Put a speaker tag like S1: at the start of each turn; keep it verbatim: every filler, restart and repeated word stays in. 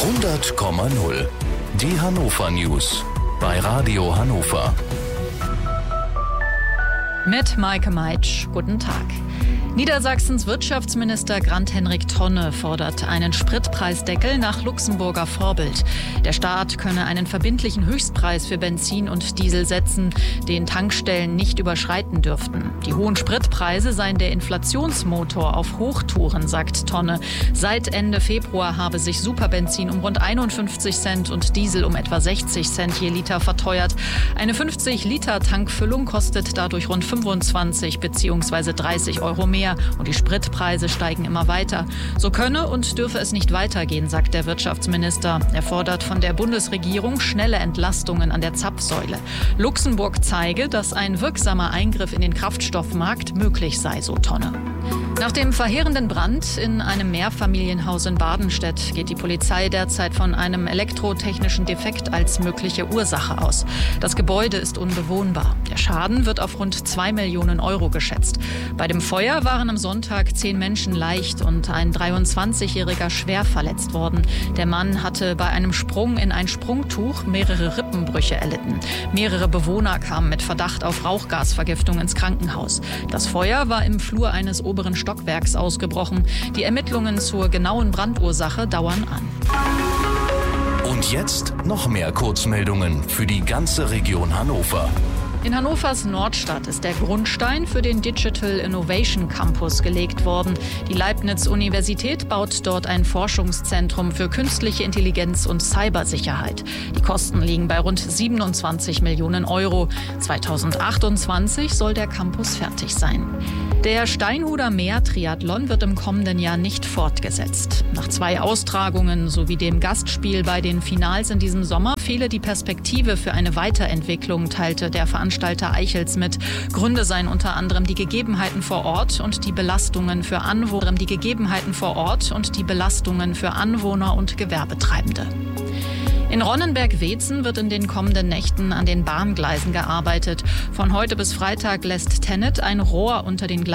S1: hundert Komma null. Die Hannover News bei Radio Hannover.
S2: Mit Maike Meitsch. Guten Tag. Niedersachsens Wirtschaftsminister Grant-Henrik Tonne fordert einen Spritpreisdeckel nach Luxemburger Vorbild. Der Staat könne einen verbindlichen Höchstpreis für Benzin und Diesel setzen, den Tankstellen nicht überschreiten dürften. Die hohen Spritpreise seien der Inflationsmotor auf Hochtouren, sagt Tonne. Seit Ende Februar habe sich Superbenzin um rund einundfünfzig Cent und Diesel um etwa sechzig Cent je Liter verteuert. Eine fünfzig Liter Tankfüllung kostet dadurch rund fünfundzwanzig bzw. dreißig Euro mehr. Und die Spritpreise steigen immer weiter. So könne und dürfe es nicht weitergehen, sagt der Wirtschaftsminister. Er fordert von der Bundesregierung schnelle Entlastungen an der Zapfsäule. Luxemburg zeige, dass ein wirksamer Eingriff in den Kraftstoffmarkt möglich sei, so Tonne. Nach dem verheerenden Brand in einem Mehrfamilienhaus in Badenstedt geht die Polizei derzeit von einem elektrotechnischen Defekt als mögliche Ursache aus. Das Gebäude ist unbewohnbar. Der Schaden wird auf rund zwei Millionen Euro geschätzt. Bei dem Feuer waren am Sonntag zehn Menschen leicht und ein dreiundzwanzigjähriger schwer verletzt worden. Der Mann hatte bei einem Sprung in ein Sprungtuch mehrere Rippenbrüche erlitten. Mehrere Bewohner kamen mit Verdacht auf Rauchgasvergiftung ins Krankenhaus. Das Feuer war im Flur eines oberen Stockwerks ausgebrochen. Die Ermittlungen zur genauen Brandursache dauern an.
S1: Und jetzt noch mehr Kurzmeldungen für die ganze Region Hannover.
S2: In Hannovers Nordstadt ist der Grundstein für den Digital Innovation Campus gelegt worden. Die Leibniz-Universität baut dort ein Forschungszentrum für künstliche Intelligenz und Cybersicherheit. Die Kosten liegen bei rund siebenundzwanzig Millionen Euro. zweitausendachtundzwanzig soll der Campus fertig sein. Der Steinhuder Meer-Triathlon wird im kommenden Jahr nicht fortgesetzt. Nach zwei Austragungen sowie dem Gastspiel bei den Finals in diesem Sommer fehle die Perspektive für eine Weiterentwicklung, teilte der Veranstalter Eichels mit. Gründe seien unter anderem die Gegebenheiten vor Ort und die Belastungen für Anwohner, die Gegebenheiten vor Ort und die Belastungen für Anwohner und Gewerbetreibende. In Ronnenberg-Weetzen wird in den kommenden Nächten an den Bahngleisen gearbeitet. Von heute bis Freitag lässt Tennet ein Rohr unter den Gleisen